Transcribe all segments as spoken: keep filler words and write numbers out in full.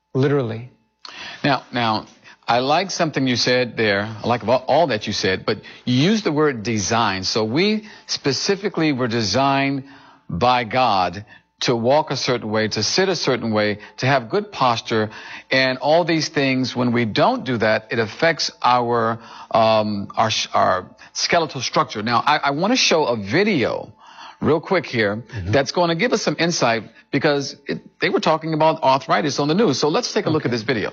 literally. Now, now, I like something you said there. I like all, all that you said, but you used the word design. So we specifically were designed by God to walk a certain way, to sit a certain way, to have good posture, and all these things. When we don't do that, it affects our um, our, our skeletal structure. Now, I, I want to show a video real quick here mm-hmm. that's going to give us some insight, because it, they were talking about arthritis on the news. So let's take a look okay. at this video.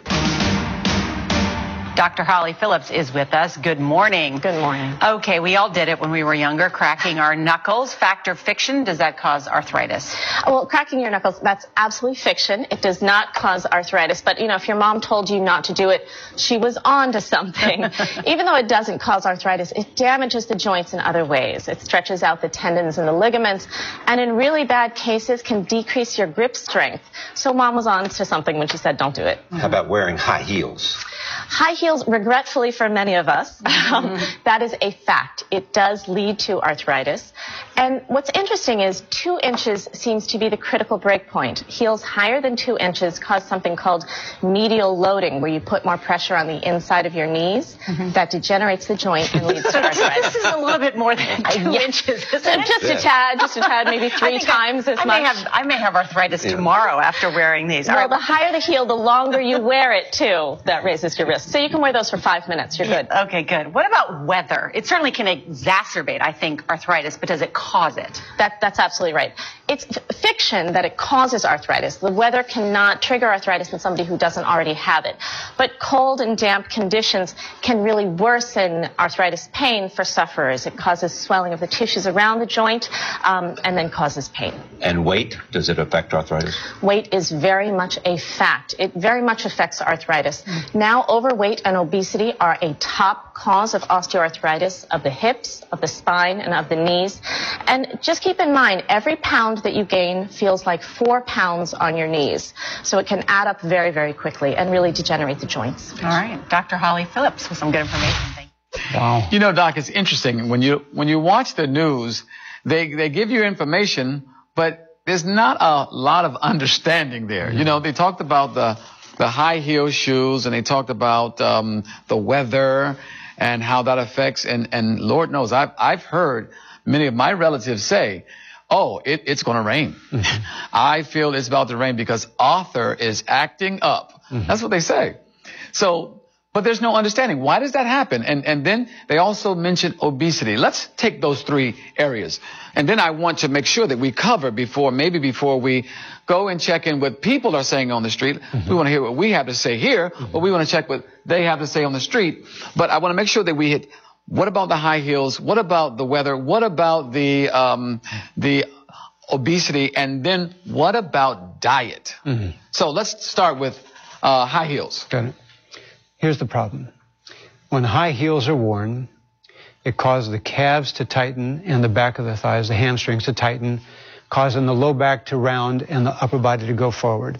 Doctor Holly Phillips is with us. Good morning. Good morning. Okay, we all did it when we were younger, cracking our knuckles. Fact or fiction, does that cause arthritis? Well, cracking your knuckles, that's absolutely fiction. It does not cause arthritis. But, you know, if your mom told you not to do it, she was on to something. Even though it doesn't cause arthritis, it damages the joints in other ways. It stretches out the tendons and the ligaments, and in really bad cases can decrease your grip strength. So mom was on to something when she said don't do it. How about wearing high heels? High heels, regretfully for many of us, um, that is a fact. It does lead to arthritis. And what's interesting is two inches seems to be the critical break point. Heels higher than two inches cause something called medial loading, where you put more pressure on the inside of your knees. Mm-hmm. That degenerates the joint and leads to arthritis. This is a little bit more than two yeah. inches, isn't so it? Just yeah. a tad, just a tad, maybe three times I, as I much. May have, I may have arthritis yeah. tomorrow after wearing these. Well, All right. the higher the heel, the longer you wear it, too. That raises your risk. So you can wear those for five minutes. You're good. Okay, good. What about weather? It certainly can exacerbate, I think, arthritis, but does it cause it? That, that's absolutely right. It's fiction that it causes arthritis. The weather cannot trigger arthritis in somebody who doesn't already have it. But cold and damp conditions can really worsen arthritis pain for sufferers. It causes swelling of the tissues around the joint um, and then causes pain. And weight, does it affect arthritis? Weight is very much a fact. It very much affects arthritis. Now, overweight and obesity are a top cause of osteoarthritis of the hips, of the spine, and of the knees. And just keep in mind, every pound that you gain feels like four pounds on your knees. So it can add up very, very quickly and really degenerate the joints. All right. Doctor Holly Phillips with some good information. Thank you. Wow. You know, Doc, it's interesting. When you when you watch the news, they, they give you information, but there's not a lot of understanding there. Mm-hmm. You know, they talked about the the high heel shoes, and they talked about um, the weather and how that affects. And, and Lord knows, I've, I've heard many of my relatives say, oh, it, it's going to rain. Mm-hmm. I feel it's about to rain because Arthur is acting up. Mm-hmm. That's what they say. So, but there's no understanding. Why does that happen? And, and then they also mentioned obesity. Let's take those three areas. And then I want to make sure that we cover before, maybe before we go and check in what people are saying on the street. Mm-hmm. We want to hear what we have to say here, mm-hmm. but we want to check what they have to say on the street. But I want to make sure that we hit, what about the high heels? What about the weather? What about the, um, the obesity? And then what about diet? Mm-hmm. So let's start with, uh, high heels. Got it. Here's the problem. When high heels are worn, it causes the calves to tighten and the back of the thighs, the hamstrings to tighten, causing the low back to round and the upper body to go forward.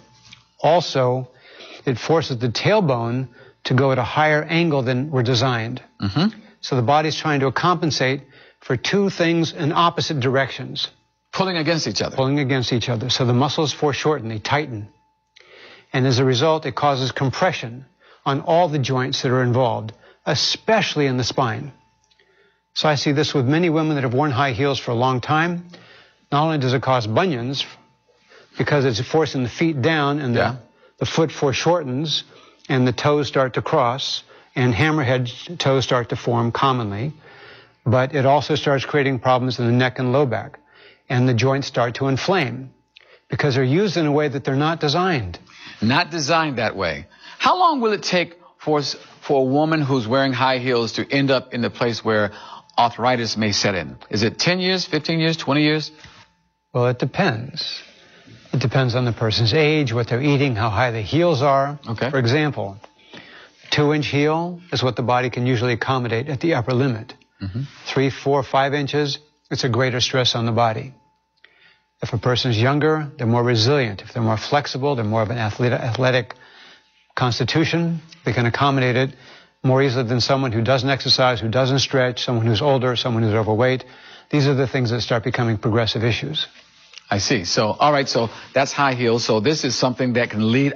Also, it forces the tailbone to go at a higher angle than we're designed. Mm-hmm. So the body's trying to compensate for two things in opposite directions. Pulling against each other. Pulling against each other. So the muscles foreshorten, they tighten. And as a result, it causes compression on all the joints that are involved, especially in the spine. So I see this with many women that have worn high heels for a long time. Not only does it cause bunions, because it's forcing the feet down and yeah. the, the foot foreshortens and the toes start to cross and hammerhead toes start to form commonly, but it also starts creating problems in the neck and low back, and the joints start to inflame because they're used in a way that they're not designed. Not designed that way. How long will it take for, for a woman who's wearing high heels to end up in the place where arthritis may set in? Is it ten years, fifteen years, twenty years? Well, it depends. It depends on the person's age, what they're eating, how high the heels are. Okay. For example, two-inch heel is what the body can usually accommodate at the upper limit. Mm-hmm. Three, four, five inches, it's a greater stress on the body. If a person's younger, they're more resilient. If they're more flexible, they're more of an athletic, athletic constitution, they can accommodate it more easily than someone who doesn't exercise, who doesn't stretch, someone who's older, someone who's overweight. These are the things that start becoming progressive issues. I see. So, all right, so that's high heels. So this is something that can lead